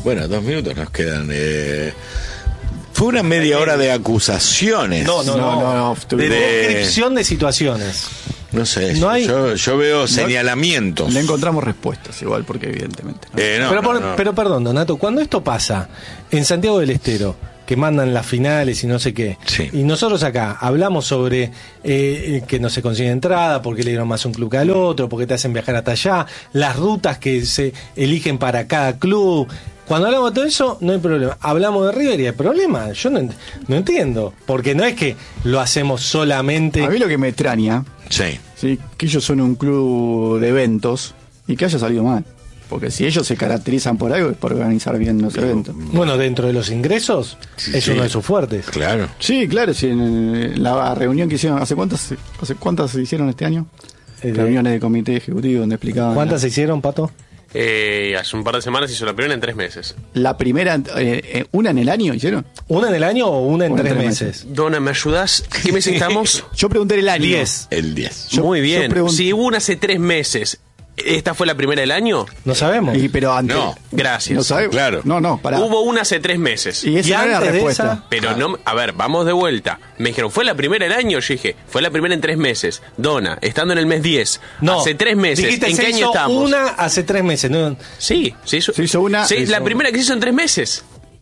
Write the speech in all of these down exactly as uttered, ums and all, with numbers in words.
Bueno, dos minutos nos quedan. Eh... Fue una media hora de acusaciones. No, no, no. no, no, no. De, de descripción de situaciones. No sé, no hay... yo, yo veo señalamientos. Le encontramos respuestas igual, porque evidentemente. ¿no? Eh, no, pero, no, por, no. pero perdón, Donato, cuando esto pasa en Santiago del Estero, que mandan las finales y no sé qué, sí. y nosotros acá hablamos sobre eh, que no se consigue entrada, porque le dieron más un club que al otro, porque te hacen viajar hasta allá, las rutas que se eligen para cada club. Cuando hablamos de todo eso, no hay problema. Hablamos de River y hay problema. Yo no, no entiendo. Porque no es que lo hacemos solamente... A mí lo que me extraña, sí. ¿sí? que ellos son un club de eventos y que haya salido mal. Porque si ellos se caracterizan por algo es por organizar bien los Pero, eventos. Bueno, dentro de los ingresos sí, es sí. uno de sus fuertes. Claro. Sí, claro. Sí, en la reunión que hicieron, ¿hace cuántas, hace cuántas se hicieron este año? Eh, Reuniones de comité ejecutivo donde explicaban... ¿Cuántas la... se hicieron, Pato? Eh, hace un par de semanas hizo la primera en tres meses. La primera, eh, ¿una en el año hicieron? ¿Una en el año o una en Una tres, en tres meses? meses. Dona, ¿me ayudás? ¿Qué mes estamos? Yo pregunté el año. Diez. El diez. Yo- Muy yo bien. pregun- Si hubo una hace tres meses, ¿esta fue la primera del año? No sabemos. Y, pero antes... No. Gracias. ¿No sabes? Claro. No, no, pará. Hubo una hace tres meses. Y esa Y no era la antes de respuesta. esa- Pero no, a ver, vamos de vuelta. Me dijeron, ¿fue la primera del año? Yo dije, fue la primera en tres meses. Dona, estando en el mes diez, No. hace tres meses. Dijiste, ¿En se qué año hizo estamos? una hace tres meses. ¿No? Sí, se hizo, Se hizo una- Sí, se hizo la una. primera que se hizo en tres meses.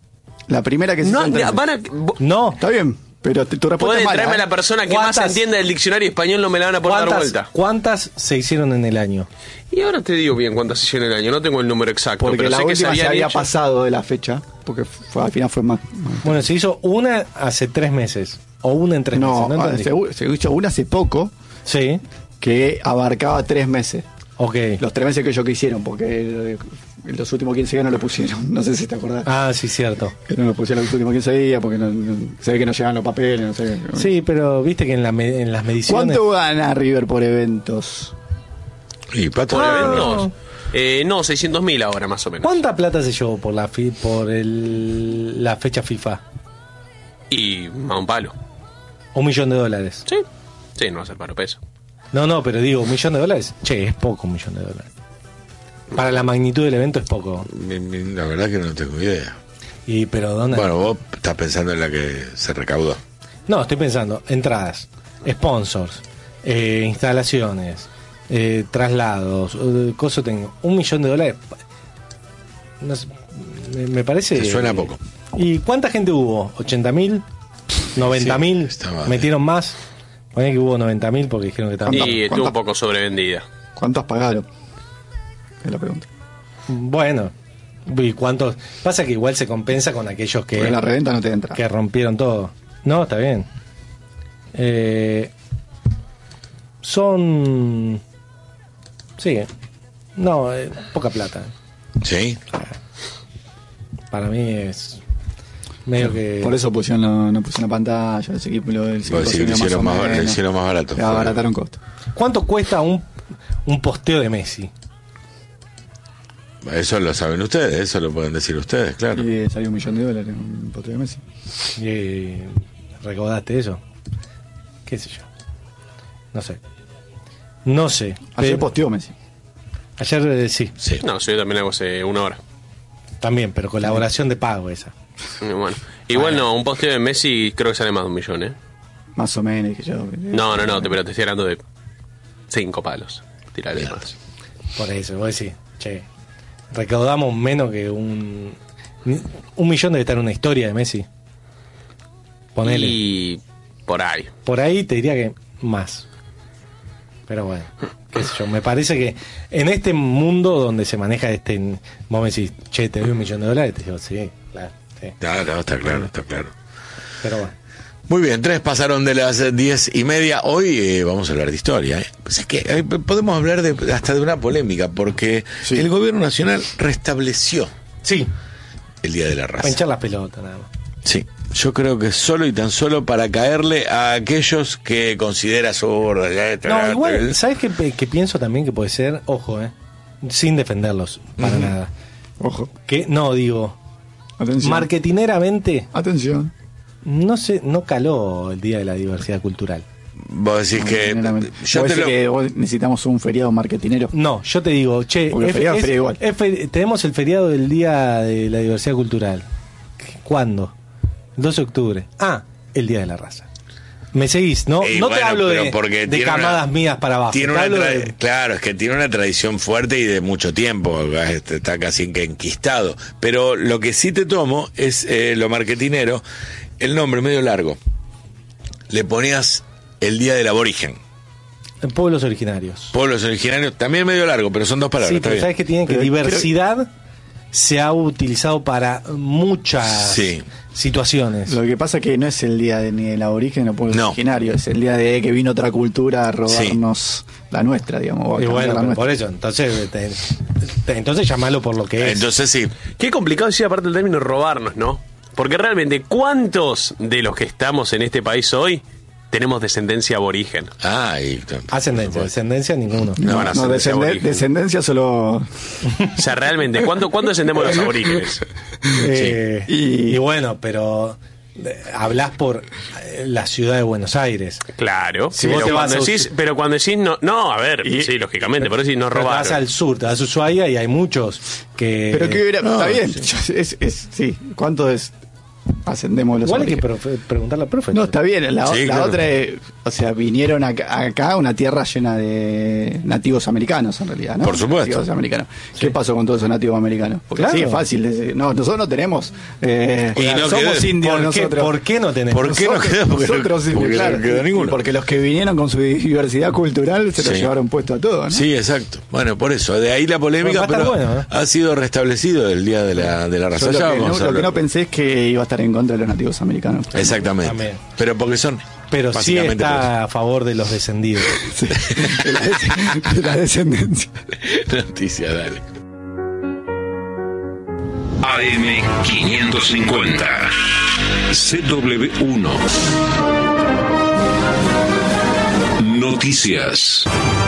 La primera que se No, hizo en tres van a, meses. No. Está bien, pero te- tu respuesta Pueden es mala. traerme ¿eh? la persona que más ¿Cuántas- entienda del diccionario español, no me la van a poder dar ¿Cuántas, vuelta. ¿Cuántas se hicieron en el año? Y ahora te digo bien cuántas se hicieron en el año, no tengo el número exacto, Porque pero la sé que se última se habían había hecho. pasado de la fecha, porque fue, al final fue más... más- Bueno, se hizo una hace tres meses. O una en tres no, meses. No ah, entendí. se, se hizo una hace poco Sí, que abarcaba tres meses. ok. Los tres meses que ellos quisieron, porque eh, los últimos quince días no lo pusieron. No sé si te acordás. Ah, sí, cierto. Que no lo pusieron los últimos quince días porque no, no- se ve que no llegan los papeles, no sé. Sí, pero viste que en, la me- en las mediciones... ¿Cuánto gana River por eventos? Y Pato. ¿Por Ah. eventos? Eh, no, seiscientos mil ahora más o menos. ¿Cuánta plata se llevó por la fi- por el, la fecha FIFA? Y más un palo. Un millón de dólares. Sí, sí, no va a ser paro peso. No, no, pero digo, un millón de dólares. Che, es poco un millón de dólares. Para la magnitud del evento es poco. Mi- mi- La verdad que no tengo idea. Y pero ¿dónde? Bueno, vos estás pensando en la que se recaudó. No, estoy pensando, entradas, sponsors, eh, instalaciones, eh, traslados, eh, cosas tengo. Un millón de dólares. No sé, me, me parece. Te suena poco. ¿Y cuánta gente hubo? ¿ochenta mil? ¿noventa mil? estaba- ¿Metieron más? Poné que hubo noventa mil porque dijeron que estaban. Y ¿Cuánto- estuvo un cuánto- poco sobrevendida. ¿Cuántos pagaron? Es la pregunta. Bueno, ¿y cuántos? Pasa que igual se compensa con aquellos que. Porque en la reventa no te entra. que rompieron todo. No, está bien. Eh, son... Sí. No, eh, poca plata. ¿Sí? Para mí es medio que... Por eso pusieron la, no pusieron la pantalla, ese equipo lo del Vos decís que lo hicieron más, lo hicieron más barato. Le abarataron costo. ¿Cuánto cuesta un, un posteo de Messi? Eso lo saben ustedes, eso lo pueden decir ustedes, claro. Y salió un millón de dólares un pote de Messi. Eh, ¿Recordaste eso? ¿Qué sé yo? No sé. No sé. Ayer Pero- posteó Messi. Ayer eh, sí, Sí. No, yo también hago hace una hora. también, pero colaboración de pago esa. Y Bueno, igual no, un posteo de Messi creo que sale más de un millón, ¿eh? Más o menos, dije yo. No, no, no, te, pero te estoy hablando de cinco palos. Tirarle más. Por eso, vos decís, che, recaudamos menos que un... Un millón debe estar en una historia de Messi. Ponele. Y por ahí. Por ahí te diría que más. Pero bueno, qué sé yo, me parece que en este mundo donde se maneja este... Vos me decís, che, te doy un millón de dólares, te digo, sí, claro, sí. No, no, está claro, está claro. Pero bueno. Muy bien, tres pasaron de las diez y media. Hoy eh, vamos a hablar de historia. ¿eh? Pues es que eh, podemos hablar de, hasta de una polémica, porque Sí. el gobierno nacional restableció Sí, el Día de la para Raza. hinchar las pelotas nada más. Sí, yo creo que solo y tan solo para caerle a aquellos que considera zurda. ya, No, tal, igual, tal. ¿sabes qué, qué pienso también que puede ser? Ojo, eh, sin defenderlos, para Ujú. nada. Ojo. Que, no, digo, Atención. marketineramente, Atención. no sé, no caló el Día de la Diversidad Cultural. Vos decís que... Generalmente. Yo ¿Vos te decís lo... que vos necesitamos un feriado marketinero? No, yo te digo, che, Porque es- feriado, es- feriado igual. es fe- tenemos el feriado del Día de la Diversidad Cultural. ¿Cuándo? doce de octubre. Ah, el Día de la Raza. ¿Me seguís? No, Y no te bueno, hablo pero de, porque de tiene camadas una- mías para abajo. Tiene te una hablo tra- de- Claro, es que tiene una tradición fuerte y de mucho tiempo, este, está casi que enquistado. Pero lo que sí te tomo es eh, lo marketinero, el nombre medio largo. Le ponías el Día del Aborigen. en pueblos originarios. Pueblos originarios, también medio largo, pero son dos palabras. Sí, está pero bien. sabes que tienen que Pero- diversidad se ha utilizado para muchas Sí. situaciones. Lo que pasa es que no es el día de, ni del aborigen o pueblo No. originario, es el día de que vino otra cultura a robarnos la nuestra, digamos. o a Y cambiar bueno, la pero nuestra. por eso, entonces, te- te- entonces llamalo por lo que es. Entonces sí. Qué complicado decir aparte el término robarnos, ¿no? Porque realmente, ¿cuántos de los que estamos en este país hoy tenemos descendencia aborigen? Ah, y, Ascendencia, descendencia, ninguno. No, No, van a ser no, ese descende- aborigen. descendencia solo. O sea, realmente, ¿cuánto, ¿cuánto descendemos de los aborígenes? Eh, Y- y bueno, pero eh, hablas por eh, la ciudad de Buenos Aires. Claro. Si pero, vos te vas cuando a- decís, pero cuando decís no, no, a ver, Y- sí, lógicamente, por eso sí no Pero te vas robaron. al sur, te vas a Ushuaia y hay muchos que... Pero que hubiera. no, está bien. sí. Es, es- sí. ¿Cuánto es? Ascendemos los Igual hay que aborígenes? profe- preguntarle al profe. No, está bien. La, Sí, la claro. otra es, o sea, vinieron acá, acá a una tierra llena de nativos americanos, en realidad, ¿no? Por supuesto. Nativos americanos. ¿Qué pasó con todos esos nativos americanos? Porque Claro. sí, es fácil. decir, no, nosotros no tenemos. Eh, Y no somos quedó- indios ¿Por qué, nosotros. ¿Por qué no tenemos? ¿Por qué no quedó? Porque no- Nosotros sí, porque no claro, quedó ninguno. Porque los que vinieron con su diversidad cultural se lo Sí. llevaron puesto a todo, ¿no? Sí, exacto. Bueno, por eso, de ahí la polémica, Va a estar pero bueno, ¿eh? ha sido restablecido el Día de la, de la Yo Raza. lo, Ya que no, vamos a lo que hablar. no pensé es que iba a estar en contra de los nativos americanos. Exactamente. También. Pero porque son. Pero sí básicamente está a favor de los descendidos. Sí, de, la des- de la descendencia. por eso. Noticias, dale. A M quinientos cincuenta C W uno Noticias.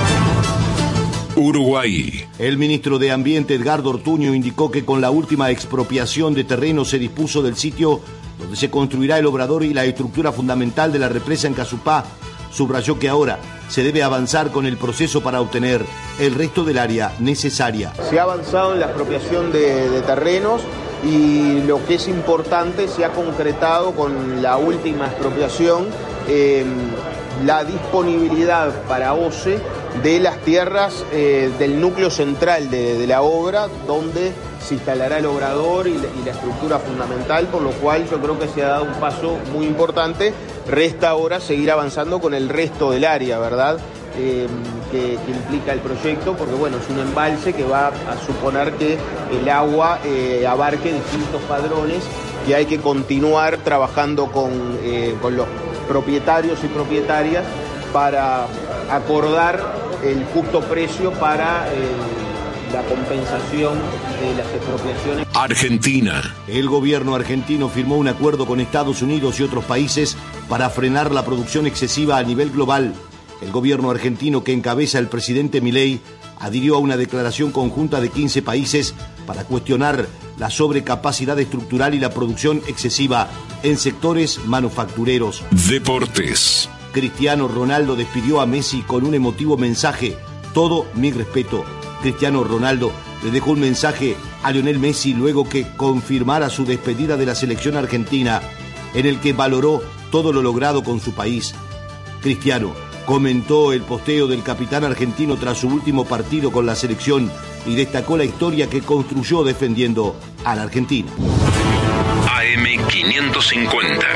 Uruguay. El ministro de Ambiente, Edgardo Ortuño, indicó que con la última expropiación de terreno se dispuso del sitio donde se construirá el obrador y la estructura fundamental de la represa en Casupá. Subrayó que ahora se debe avanzar con el proceso para obtener el resto del área necesaria. Se ha avanzado en la expropiación de, de terrenos y lo que es importante, se ha concretado con la última expropiación eh, la disponibilidad para O C E de las tierras eh, del núcleo central de, de la obra, donde se instalará el obrador y la, y la estructura fundamental, por lo cual yo creo que se ha dado un paso muy importante. Resta ahora seguir avanzando con el resto del área, ¿verdad? Eh, que, que implica el proyecto, porque bueno, es un embalse que va a suponer que el agua eh, abarque distintos padrones, y hay que continuar trabajando con, eh, con los propietarios y propietarias para acordar el justo precio para eh, la compensación de las expropiaciones. Argentina. El gobierno argentino firmó un acuerdo con Estados Unidos y otros países para frenar la producción excesiva a nivel global. El gobierno argentino, que encabeza el presidente Milei, adhirió a una declaración conjunta de quince países para cuestionar la sobrecapacidad estructural y la producción excesiva en sectores manufactureros. Deportes. Cristiano Ronaldo despidió a Messi con un emotivo mensaje: todo mi respeto. Cristiano Ronaldo le dejó un mensaje a Lionel Messi luego que confirmara su despedida de la selección argentina, en el que valoró todo lo logrado con su país. Cristiano comentó el posteo del capitán argentino tras su último partido con la selección y destacó la historia que construyó defendiendo a la Argentina. A M quinientos cincuenta.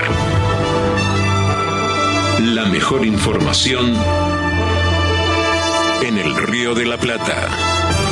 La mejor información en el Río de la Plata.